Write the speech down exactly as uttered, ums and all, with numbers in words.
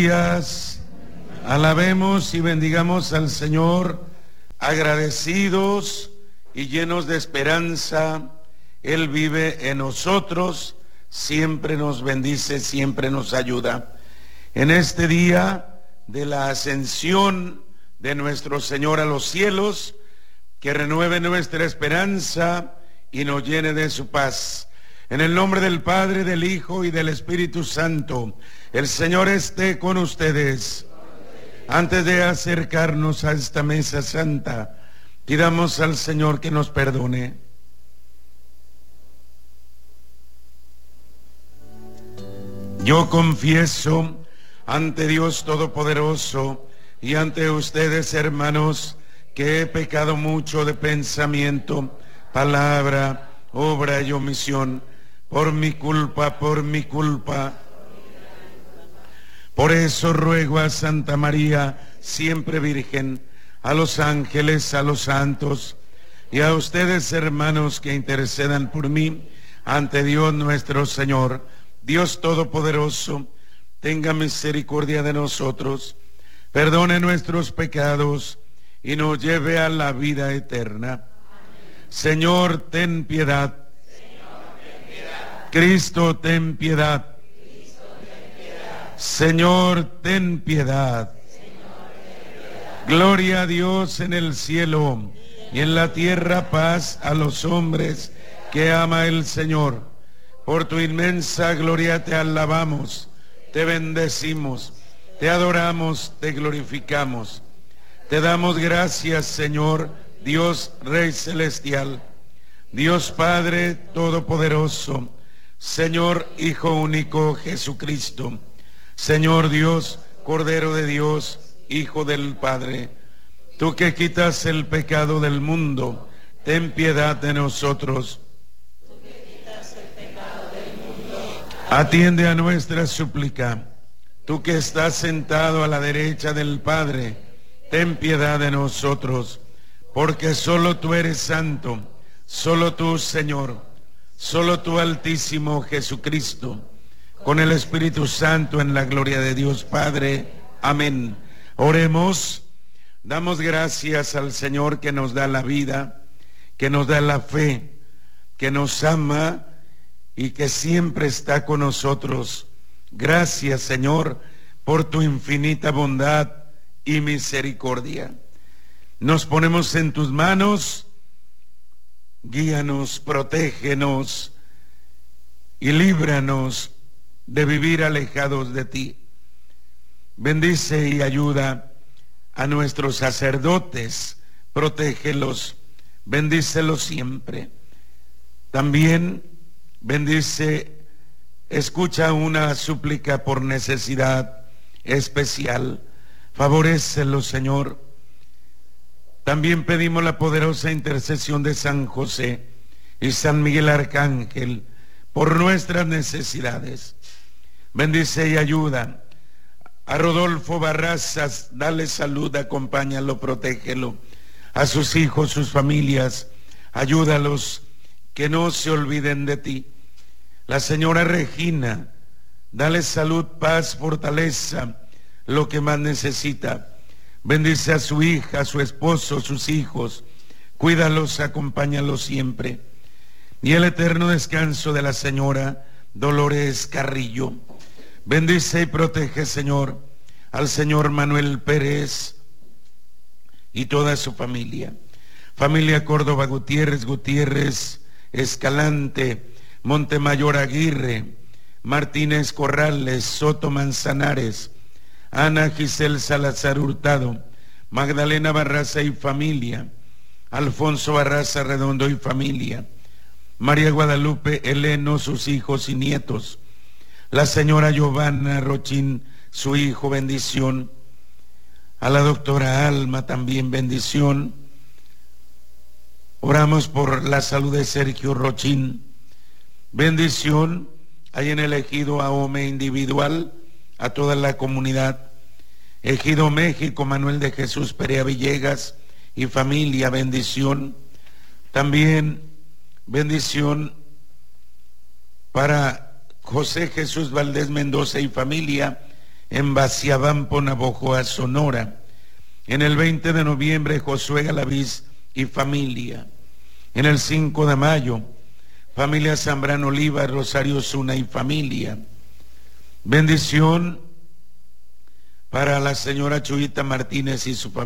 días. Alabemos y bendigamos al Señor, agradecidos y llenos de esperanza. Él vive en nosotros, siempre nos bendice, siempre nos ayuda. En este día de la ascensión de nuestro Señor a los cielos, que renueve nuestra esperanza y nos llene de su paz. En el nombre del Padre, del Hijo y del Espíritu Santo, el Señor esté con ustedes. Antes de acercarnos a esta mesa santa, pidamos al Señor que nos perdone. Yo confieso ante Dios Todopoderoso y ante ustedes, hermanos, que he pecado mucho de pensamiento, palabra, obra y omisión, por mi culpa, por mi culpa. Por eso ruego a Santa María, siempre Virgen, a los ángeles, a los santos, y a ustedes, hermanos, que intercedan por mí ante Dios nuestro Señor. Dios Todopoderoso, tenga misericordia de nosotros, perdone nuestros pecados y nos lleve a la vida eterna. Señor, ten piedad. Cristo, ten piedad. Señor, ten piedad. Gloria a Dios en el cielo y en la tierra paz a los hombres que ama el Señor. Por tu inmensa gloria te alabamos, te bendecimos, te adoramos, te glorificamos. Te damos gracias, Señor, Dios Rey Celestial, Dios Padre Todopoderoso, Señor Hijo único Jesucristo, Señor Dios, Cordero de Dios, Hijo del Padre. Tú que quitas el pecado del mundo, ten piedad de nosotros. Tú que quitas el pecado del mundo, atiende a nuestra súplica. Tú que estás sentado a la derecha del Padre, ten piedad de nosotros, porque solo tú eres santo, solo tú, Señor, solo tú, Altísimo Jesucristo, con el Espíritu Santo en la gloria de Dios Padre. Amén. Oremos. Damos gracias al Señor que nos da la vida, que nos da la fe, que nos ama y que siempre está con nosotros. Gracias, Señor, por tu infinita bondad y misericordia. Nos ponemos en tus manos, guíanos, protégenos y líbranos de vivir alejados de ti. Bendice y ayuda a nuestros sacerdotes, protégelos, bendícelos siempre. También bendice, escucha una súplica por necesidad especial, favorécelos, Señor. También pedimos la poderosa intercesión de San José y San Miguel Arcángel por nuestras necesidades. Bendice y ayuda a Rodolfo Barrazas, dale salud, acompáñalo, protégelo, a sus hijos, sus familias, ayúdalos, que no se olviden de ti. La señora Regina, dale salud, paz, fortaleza, lo que más necesita. Bendice a su hija, a su esposo, sus hijos, cuídalos, acompáñalos siempre. Y el eterno descanso de la señora Dolores Carrillo. Bendice y protege, Señor, al señor Manuel Pérez y toda su familia. Familia Córdoba Gutiérrez, Gutiérrez Escalante, Montemayor Aguirre, Martínez Corrales, Soto Manzanares, Ana Giselle Salazar Hurtado, Magdalena Barraza y familia, Alfonso Barraza Redondo y familia, María Guadalupe Heleno, sus hijos y nietos, la señora Giovanna Rochín, su hijo, bendición, a la doctora Alma también bendición. Oramos por la salud de Sergio Rochín, bendición. Hay en el ejido Ahome individual, a toda la comunidad. Ejido México, Manuel de Jesús Perea Villegas y familia, bendición. También bendición para José Jesús Valdés Mendoza y familia, en Baciabampo, Navojoa, Sonora. En el veinte de noviembre, Josué Galaviz y familia. En el cinco de mayo, familia Zambrano Oliva, Rosario Zuna y familia. Bendición para la señora Chuyita Martínez y su familia.